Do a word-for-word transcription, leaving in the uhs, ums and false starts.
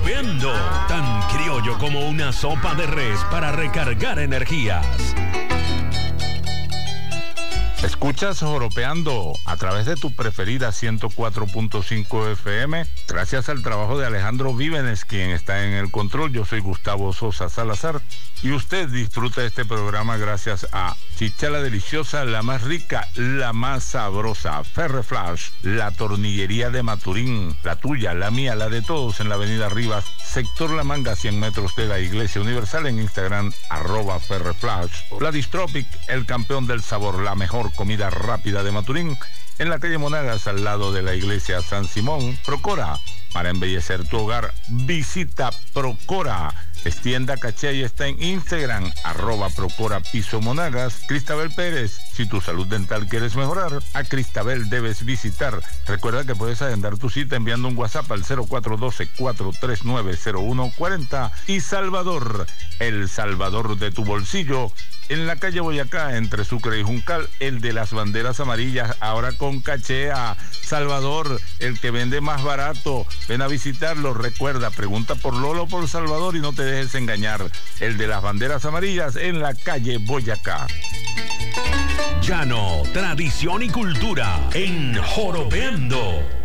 Joropeando, tan criollo como una sopa de res para recargar energías. Escuchas Joropeando a través de tu preferida ciento cuatro punto cinco F M, gracias al trabajo de Alejandro Vívenes, quien está en el control. Yo soy Gustavo Sosa Salazar y usted disfruta de este programa gracias a Chicha la Deliciosa, la más rica, la más sabrosa, Ferreflash, la tornillería de Maturín, la tuya, la mía, la de todos, en la avenida Rivas, sector La Manga, cien metros de la Iglesia Universal, en Instagram, arroba Ferreflash. Vladistropic, el campeón del sabor, la mejor comida rápida de Maturín, en la calle Monagas, al lado de la iglesia San Simón. Procora, para embellecer tu hogar, visita Procora. Es tienda caché y está en Instagram, arroba Procora Piso Monagas. Cristabel Pérez, si tu salud dental quieres mejorar, a Cristabel debes visitar. Recuerda que puedes agendar tu cita enviando un WhatsApp al cero cuatro uno dos, cuatro tres nueve, cero uno cuatro cero. Y Salvador, el Salvador de tu bolsillo, en la calle Boyacá, entre Sucre y Juncal, el de las banderas amarillas, ahora con caché. A Salvador, el que vende más barato. Ven a visitarlo. Recuerda, pregunta por Lolo o por Salvador y no te dejes engañar. El de las banderas amarillas, en la calle Boyacá. Llano, tradición y cultura en Joropeando.